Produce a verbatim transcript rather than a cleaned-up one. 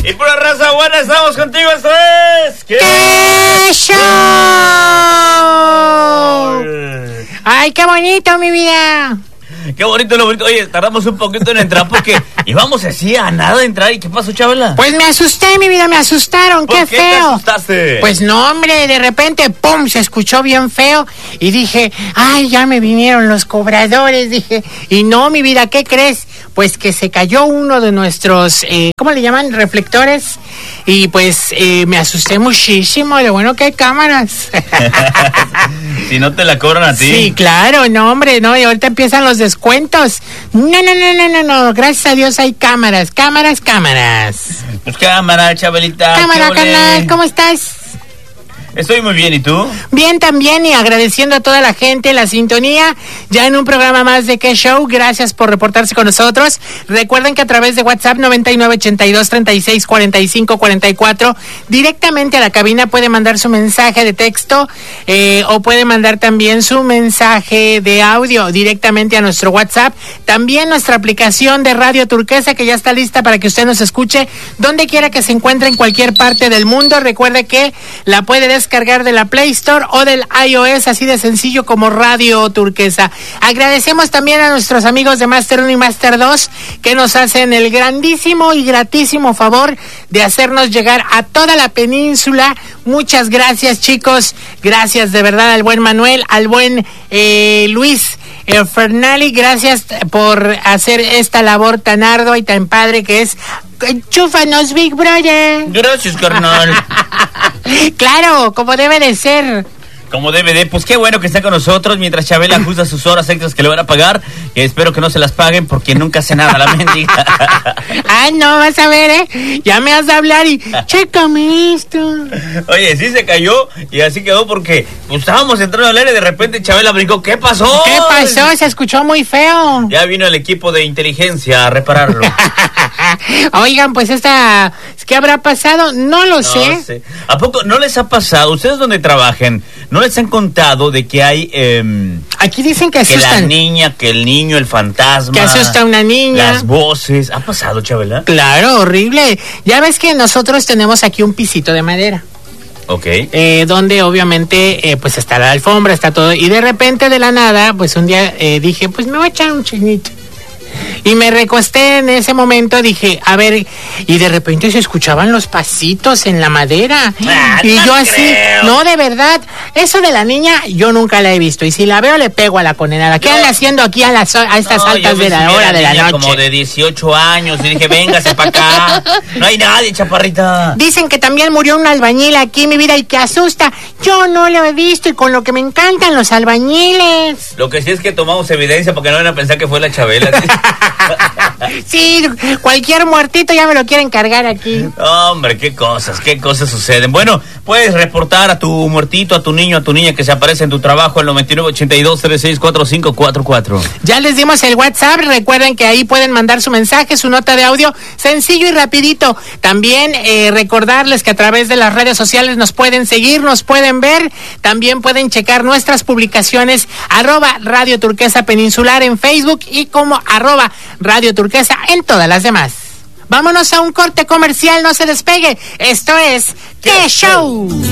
Y pura raza buena, estamos contigo, esto es... ¡Qué, ¿Qué show! ¡Ay, qué bonito, mi vida! Qué bonito, lo bonito. Oye, tardamos un poquito en entrar porque íbamos así a nada de entrar. ¿Y qué pasó, Chabela? Pues me asusté, mi vida, me asustaron. ¿Por qué, qué feo. te asustaste? Pues no, hombre, de repente, pum, se escuchó bien feo. Y dije, ay, ya me vinieron los cobradores, dije. Y no, mi vida, ¿qué crees? Pues que se cayó uno de nuestros, eh, ¿cómo le llaman? Reflectores. Y pues eh, me asusté muchísimo. Lo bueno que hay cámaras. Si no te la cobran a ti. Sí, claro, no, hombre, no, y ahorita empiezan los descuentos. No, no, no, no, no, no, gracias a Dios hay cámaras, cámaras, cámaras. Pues cámara, Chabelita. Cámara, canal, ¿cómo estás? Estoy muy bien, ¿y tú? Bien también, y agradeciendo a toda la gente la sintonía, ya en un programa más de Qué Show. Gracias por reportarse con nosotros. Recuerden que a través de WhatsApp noventa y nueve ochenta y dos treinta y seis cuarenta y cinco cuarenta y cuatro, directamente a la cabina puede mandar su mensaje de texto eh, o puede mandar también su mensaje de audio directamente a nuestro WhatsApp. También nuestra aplicación de Radio Turquesa, que ya está lista para que usted nos escuche donde quiera que se encuentre en cualquier parte del mundo. Recuerde que la puede descargar descargar de la Play Store o del iOS, así de sencillo como Radio Turquesa. Agradecemos también a nuestros amigos de Master uno y Master dos que nos hacen el grandísimo y gratísimo favor de hacernos llegar a toda la península. Muchas gracias, chicos. Gracias de verdad al buen Manuel, al buen eh, Luis eh, Fernali. Gracias por hacer esta labor tan ardua y tan padre que es Chúfanos, Big Brother. Gracias, carnal. Claro, como debe de ser. Como debe de, pues qué bueno que está con nosotros mientras Chabela ajusta sus horas extras que le van a pagar. Y espero que no se las paguen porque nunca hace nada la mendiga. Ay, no, vas a ver, ¿eh? Ya me has de hablar y chécame esto. Oye, sí se cayó y así quedó porque pues, estábamos entrando al aire y de repente Chabela brincó. ¿Qué pasó? ¿Qué pasó? Se escuchó muy feo. Ya vino el equipo de inteligencia a repararlo. Oigan, pues esta... ¿Qué habrá pasado? No lo no sé. sé. ¿A poco no les ha pasado? ¿Ustedes donde trabajen no les han contado de que hay... Eh, Aquí dicen que asustan. Que la niña, que el niño, el fantasma... Que asusta a una niña. Las voces. ¿Ha pasado, Chabela? Claro, horrible. Ya ves que nosotros tenemos aquí un pisito de madera. Ok. Eh, donde obviamente eh, pues está la alfombra, está todo. Y de repente de la nada, pues un día eh, dije, pues me voy a echar un chinito. Y me recosté en ese momento, dije, a ver, y de repente se escuchaban los pasitos en la madera. Ah, y no yo así, creo. no, de verdad, eso de la niña yo nunca la he visto. Y si la veo le pego a la condenada. ¿Qué anda haciendo aquí a, las, a estas no, altas de la hora de la noche? Como de dieciocho años y dije, véngase para acá. No hay nadie, chaparrita. Dicen que también murió un albañil aquí, mi vida, y que asusta. Yo no lo he visto y con lo que me encantan los albañiles. Lo que sí es que tomamos evidencia porque no van a pensar que fue la Chabela. ¿Sí? Sí, cualquier muertito ya me lo quieren cargar aquí. Hombre, qué cosas, qué cosas suceden. Bueno, puedes reportar a tu muertito, a tu niño, a tu niña que se aparece en tu trabajo al noventa y nueve ochenta y dos treinta y seis cuarenta y cinco cuarenta y cuatro. Ya les dimos el WhatsApp, recuerden que ahí pueden mandar su mensaje, su nota de audio, sencillo y rapidito. También eh, recordarles que a través de las redes sociales nos pueden seguir, nos pueden ver, también pueden checar nuestras publicaciones, arroba Radio Turquesa Peninsular en Facebook y como arroba Radio Turquesa en todas las demás. Vámonos a un corte comercial, no se despegue. Esto es ¡Qué Show!